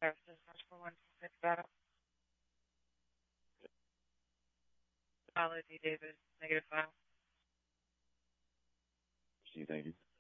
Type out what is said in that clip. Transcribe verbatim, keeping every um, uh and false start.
Services for one six data. Apology, David. Negative file. She, thank you.